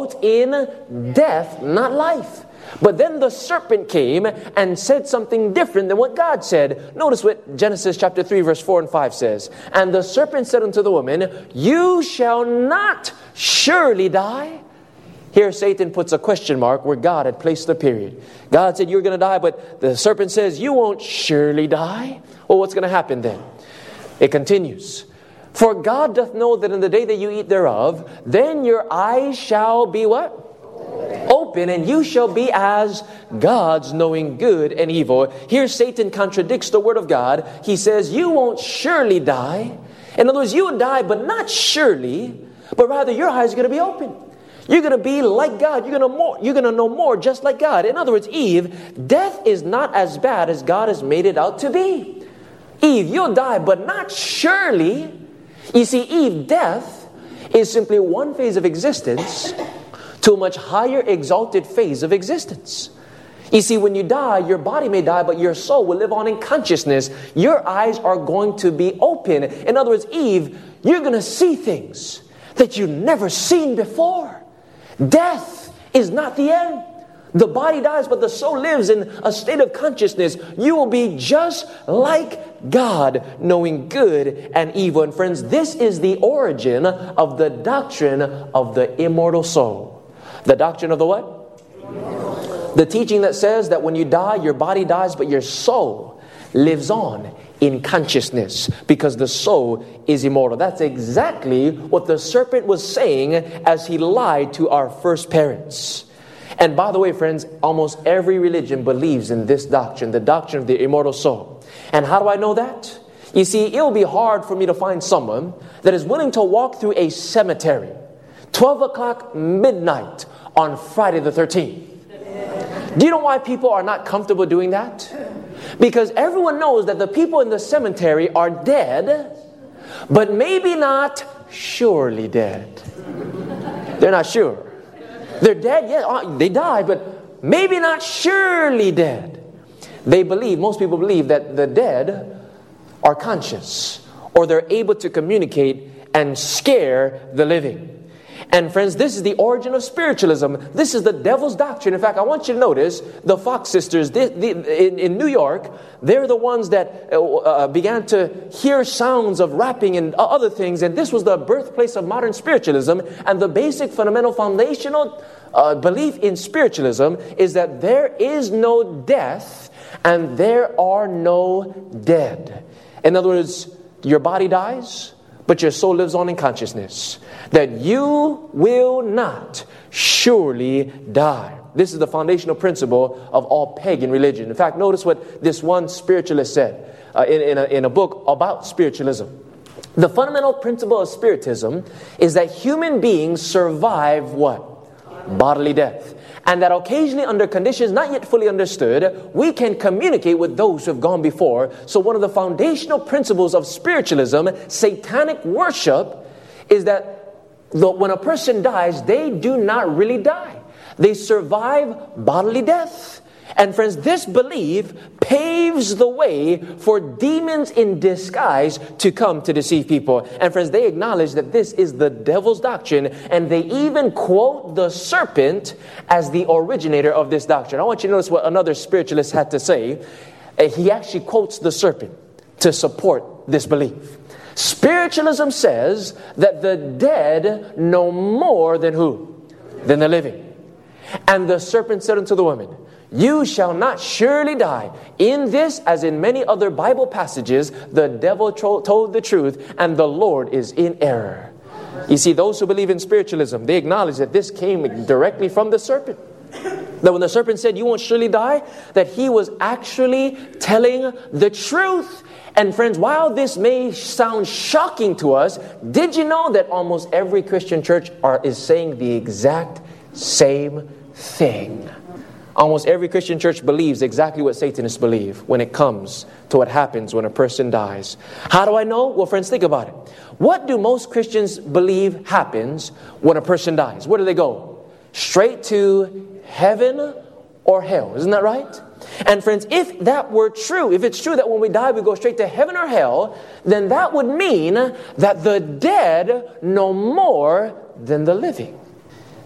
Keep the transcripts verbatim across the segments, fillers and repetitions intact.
in death, not life. But then the serpent came and said something different than what God said. Notice what Genesis chapter three verse four and five says. And the serpent said unto the woman, you shall not surely die. Here Satan puts a question mark where God had placed the period. God said you're going to die, but the serpent says you won't surely die. Well, what's going to happen then? It continues. For God doth know that in the day that you eat thereof, then your eyes shall be what? Open, and you shall be as gods, knowing good and evil. Here Satan contradicts the word of God. He says you won't surely die. In other words, you will die, but not surely, but rather your eyes are going to be open. You're going to be like God. You're going to more, you're going to know more just like God. In other words, Eve, death is not as bad as God has made it out to be. Eve, you'll die, but not surely. You see, Eve, death is simply one phase of existence to a much higher exalted phase of existence. You see, when you die, your body may die, but your soul will live on in consciousness. Your eyes are going to be open. In other words, Eve, you're going to see things that you've never seen before. Death is not the end. The body dies, but the soul lives in a state of consciousness. You will be just like God, knowing good and evil. And friends, this is the origin of the doctrine of the immortal soul. The doctrine of the what? The teaching that says that when you die, your body dies, but your soul lives on in consciousness, because the soul is immortal. That's exactly what the serpent was saying as he lied to our first parents. And by the way, friends, almost every religion believes in this doctrine, the doctrine of the immortal soul. And how do I know that? You see, it'll be hard for me to find someone that is willing to walk through a cemetery twelve o'clock midnight on Friday the thirteenth. Do you know why people are not comfortable doing that? Because everyone knows that the people in the cemetery are dead, but maybe not surely dead. They're not sure. They're dead, yeah, they died, but maybe not surely dead. They believe, most people believe that the dead are conscious, or they're able to communicate and scare the living. And friends, this is the origin of spiritualism. This is the devil's doctrine. In fact, I want you to notice the Fox sisters they, they, in, in New York. They're the ones that uh, began to hear sounds of rapping and other things. And this was the birthplace of modern spiritualism. And the basic fundamental foundational uh, belief in spiritualism is that there is no death and there are no dead. In other words, your body dies, but your soul lives on in consciousness. That you will not surely die. This is the foundational principle of all pagan religion. In fact, notice what this one spiritualist said uh, in, in, a, in a book about spiritualism. The fundamental principle of spiritism is that human beings survive what? Bodily death. And that occasionally, under conditions not yet fully understood, we can communicate with those who have gone before. So one of the foundational principles of spiritualism, satanic worship, is that the, when a person dies, they do not really die. They survive bodily death. And friends, this belief paves the way for demons in disguise to come to deceive people. And friends, they acknowledge that this is the devil's doctrine, and they even quote the serpent as the originator of this doctrine. I want you to notice what another spiritualist had to say. He actually quotes the serpent to support this belief. Spiritualism says that the dead know more than who? Than the living. And the serpent said unto the woman, you shall not surely die. In this, as in many other Bible passages, the devil tro- told the truth, and the Lord is in error. You see, those who believe in spiritualism, they acknowledge that this came directly from the serpent. That when the serpent said, you won't surely die, that he was actually telling the truth. And friends, while this may sound shocking to us, did you know that almost every Christian church are, is saying the exact same thing? Almost every Christian church believes exactly what Satanists believe when it comes to what happens when a person dies. How do I know? Well, friends, think about it. What do most Christians believe happens when a person dies? Where do they go? Straight to heaven or hell. Isn't that right? And friends, if that were true, if it's true that when we die we go straight to heaven or hell, then that would mean that the dead know more than the living.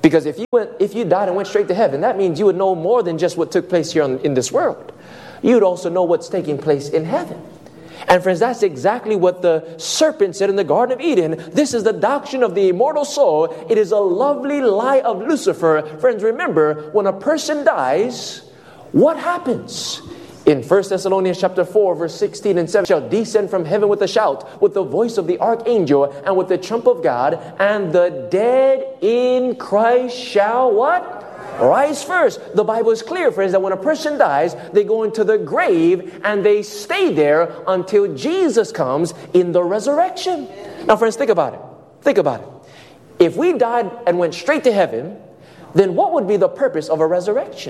Because if you went, if you died and went straight to heaven, that means you would know more than just what took place here on, in this world. You'd also know what's taking place in heaven. And friends, that's exactly what the serpent said in the Garden of Eden. This is the doctrine of the immortal soul. It is a lovely lie of Lucifer. Friends, remember, when a person dies, what happens? In First Thessalonians chapter four, verse sixteen and seventeen, shall descend from heaven with a shout, with the voice of the archangel, and with the trump of God, and the dead in Christ shall what? Rise first. The Bible is clear, friends, that when a person dies, they go into the grave and they stay there until Jesus comes in the resurrection. Now, friends, think about it. Think about it. If we died and went straight to heaven, then what would be the purpose of a resurrection?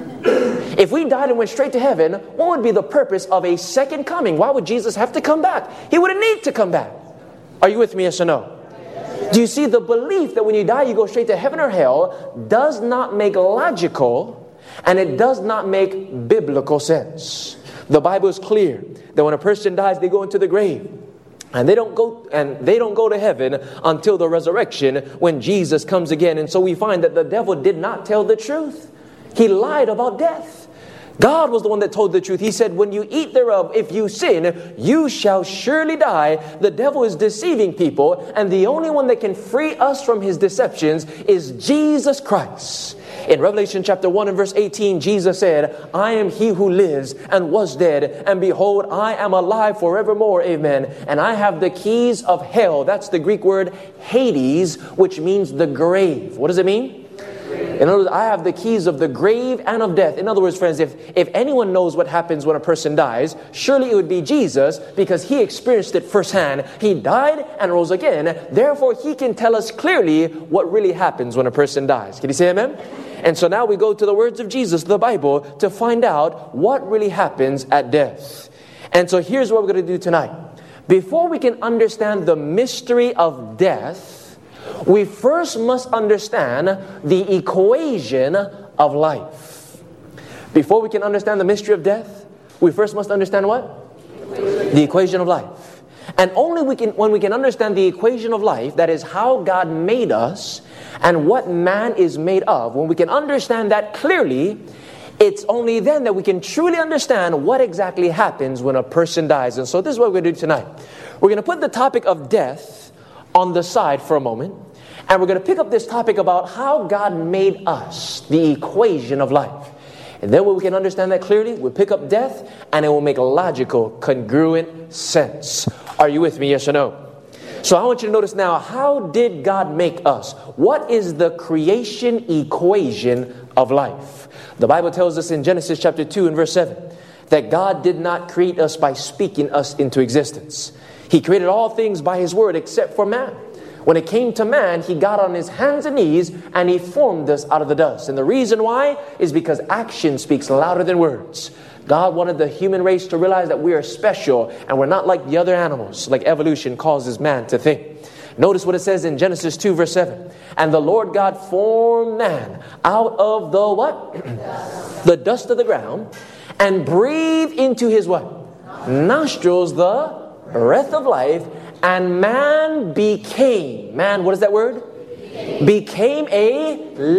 If we died and went straight to heaven, what would be the purpose of a second coming? Why would Jesus have to come back? He wouldn't need to come back. Are you with me, yes or no? Do you see the belief that when you die you go straight to heaven or hell does not make logical, and it does not make biblical sense. The Bible is clear that when a person dies, they go into the grave. And they don't go and they don't go to heaven until the resurrection when Jesus comes again. And so we find that the devil did not tell the truth. He lied about death. God was the one that told the truth. He said, when you eat thereof, if you sin, you shall surely die. The devil is deceiving people, and the only one that can free us from his deceptions is Jesus Christ. In Revelation chapter one and verse eighteen, Jesus said, I am he who lives and was dead, and behold, I am alive forevermore, amen. And I have the keys of hell. That's the Greek word Hades, which means the grave. What does it mean? In other words, I have the keys of the grave and of death. In other words, friends, if, if anyone knows what happens when a person dies, surely it would be Jesus, because he experienced it firsthand. He died and rose again. Therefore, he can tell us clearly what really happens when a person dies. Can you say amen? And so now we go to the words of Jesus, the Bible, to find out what really happens at death. And so here's what we're going to do tonight. Before we can understand the mystery of death, we first must understand the equation of life. Before we can understand the mystery of death, we first must understand what? The equation of life. And only we can, when we can understand the equation of life, that is how God made us and what man is made of, when we can understand that clearly, it's only then that we can truly understand what exactly happens when a person dies. And so this is what we're going to do tonight. We're going to put the topic of death on the side for a moment, and we're going to pick up this topic about how God made us, the equation of life. And then when we can understand that clearly, we'll pick up death, and it will make logical, congruent sense. Are you with me, yes or no? So I want you to notice now, how did God make us? What is the creation equation of life? The Bible tells us in Genesis chapter two and verse seven, that God did not create us by speaking us into existence. He created all things by His word except for man. When it came to man, He got on His hands and knees and He formed us out of the dust. And the reason why is because action speaks louder than words. God wanted the human race to realize that we are special and we're not like the other animals, like evolution causes man to think. Notice what it says in Genesis two verse seven. And the Lord God formed man out of the what? Dust. The dust of the ground, and breathed into his what? Nostrils the breath of life, and man became, man, what is that word? Became. Became a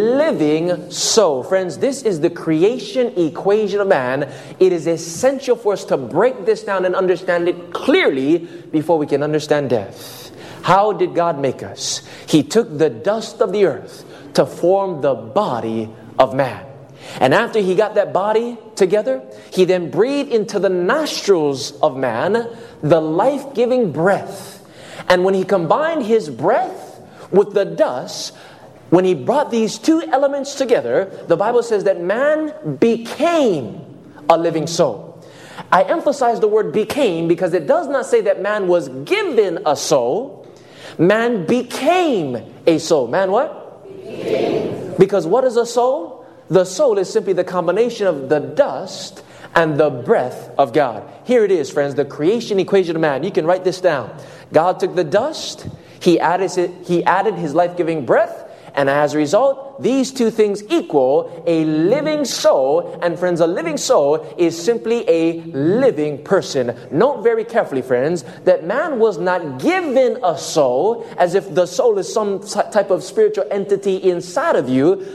living soul. Friends, this is the creation equation of man. It is essential for us to break this down and understand it clearly before we can understand death. How did God make us? He took the dust of the earth to form the body of man. And after He got that body together, He then breathed into the nostrils of man the life-giving breath. And when He combined His breath with the dust, when He brought these two elements together, the Bible says that man became a living soul. I emphasize the word became because it does not say that man was given a soul. Man became a soul. Man what? Became. Because what is a soul? The soul is simply the combination of the dust and the breath of God. Here it is, friends, the creation equation of man. You can write this down. God took the dust, He added it, He added His life-giving breath, And as a result, these two things equal a living soul. And friends, a living soul is simply a living person. Note very carefully, friends, that man was not given a soul as if the soul is some type of spiritual entity inside of you,